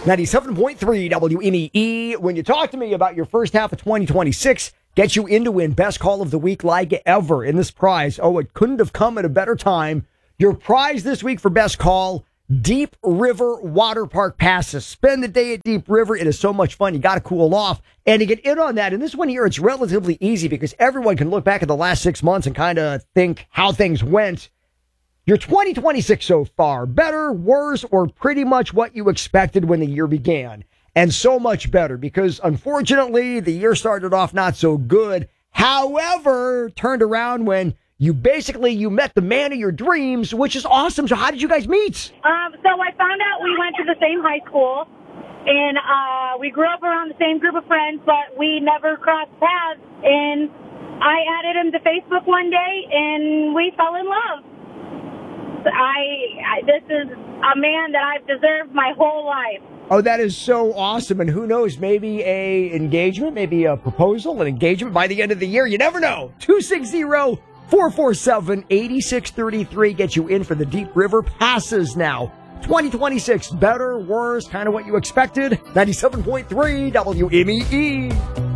97.3 WMEE. When you talk to me about your first half of 2026, get you in to win Best Call of the Week like ever in this prize. Oh, it couldn't have come at a better time. Your prize this week for Best Call, Deep River Water Park passes. Spend the day at Deep River. It is so much fun. You got to cool off. And to get in on that, and this one here, it's relatively easy because everyone can look back at the last 6 months and kind of think how things went. Your 2026 so far, better, worse, or pretty much what you expected when the year began. And so much better because, unfortunately, the year started off not so good. However, turned around when you met the man of your dreams, which is awesome. So how did you guys meet? So I found out we went to the same high school, and we grew up around the same group of friends, but we never crossed paths. And I added him to Facebook one day, and we fell in love. This is a man that I've deserved my whole life. Oh, that is so awesome. And who knows, maybe a engagement, maybe a proposal, an engagement by the end of the year. You never know. 260-447-8633 gets you in for the Deep River passes now. 2026, better, worse, kind of what you expected. 97.3 WMEE.